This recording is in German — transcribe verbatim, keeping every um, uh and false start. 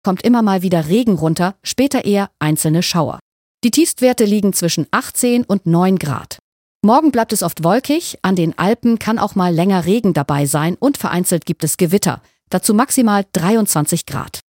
kommt immer mal wieder Regen runter, später eher einzelne Schauer. Die Tiefstwerte liegen zwischen achtzehn und neun Grad. Morgen bleibt es oft wolkig, an den Alpen kann auch mal länger Regen dabei sein und vereinzelt gibt es Gewitter. Dazu maximal dreiundzwanzig Grad.